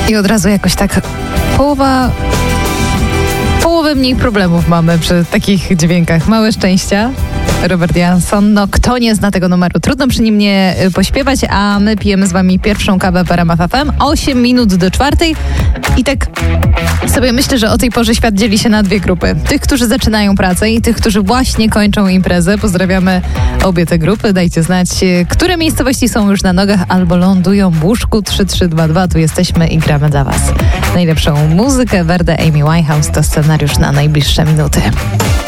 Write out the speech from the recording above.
I od razu jakoś tak połowę mniej problemów mamy przy takich dźwiękach. Małe szczęścia. Robert Johansson. No, kto nie zna tego numeru? Trudno przy nim nie pośpiewać, a my pijemy z wami pierwszą kawę w RMF FM. 8 minut do 4:00. I tak sobie myślę, że o tej porze świat dzieli się na dwie grupy. Tych, którzy zaczynają pracę i tych, którzy właśnie kończą imprezę. Pozdrawiamy obie te grupy. Dajcie znać, które miejscowości są już na nogach albo lądują w łóżku. 3322. Tu jesteśmy i gramy dla was najlepszą muzykę. Werde, Amy Winehouse to scenariusz na najbliższe minuty.